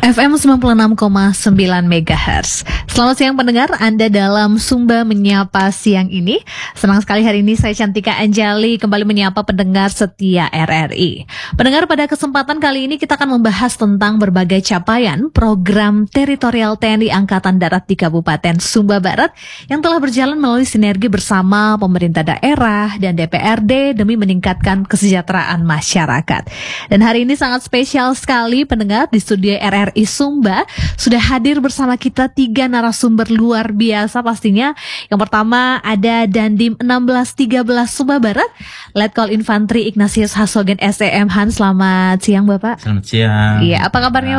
FM 96,9 MHz. Selamat siang pendengar, Anda dalam Sumba Menyapa siang ini. Senang sekali hari ini saya Cantika Anjali kembali menyapa pendengar setia RRI. Pendengar, pada kesempatan kali ini kita akan membahas tentang berbagai capaian program teritorial TNI Angkatan Darat di Kabupaten Sumba Barat yang telah berjalan melalui sinergi bersama pemerintah daerah dan DPRD demi meningkatkan kesejahteraan masyarakat. Dan hari ini sangat spesial sekali pendengar, di studio RRI Sumba sudah hadir bersama kita 3 narasumber luar biasa pastinya. Yang pertama ada Dandim 1613 Sumba Barat, Letkol Infantri Ignatius Hasogen SEM Han. Selamat siang Bapak. Selamat siang. Iya, apa kabarnya